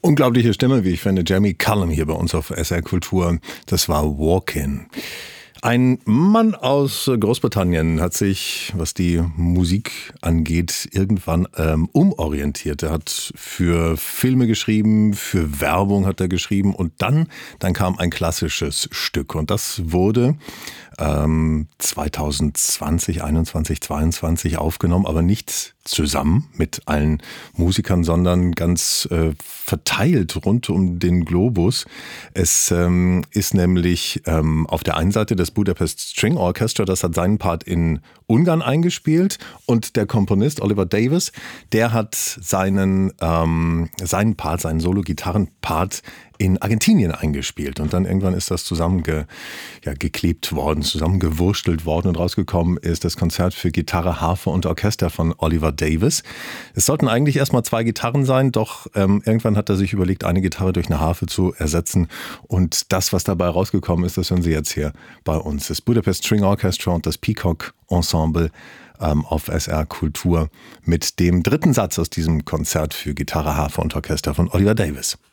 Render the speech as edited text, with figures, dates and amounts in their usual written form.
Unglaubliche Stimme, wie ich finde. Jamie Cullum hier bei uns auf SR Kultur. Das war Walkin'. Ein Mann aus Großbritannien hat sich, was die Musik angeht, irgendwann umorientiert. Er hat für Filme geschrieben, für Werbung hat er geschrieben und dann kam ein klassisches Stück und das wurde 2020, 21, 22 aufgenommen, aber nicht zusammen mit allen Musikern, sondern ganz verteilt rund um den Globus. Es ist nämlich auf der einen Seite das Budapest String Orchestra, das hat seinen Part in Ungarn eingespielt und der Komponist Oliver Davies, der hat seinen Solo-Gitarren-Part in Argentinien eingespielt und dann irgendwann ist das geklebt worden, zusammengewurstelt worden und rausgekommen ist das Konzert für Gitarre, Harfe und Orchester von Oliver Davies. Es sollten eigentlich erstmal 2 Gitarren sein, doch irgendwann hat er sich überlegt, eine Gitarre durch eine Harfe zu ersetzen und das, was dabei rausgekommen ist, das hören Sie jetzt hier bei uns. Das Budapest String Orchestra und das Peacock Ensemble auf SR Kultur mit dem 3. Satz aus diesem Konzert für Gitarre, Harfe und Orchester von Oliver Davies.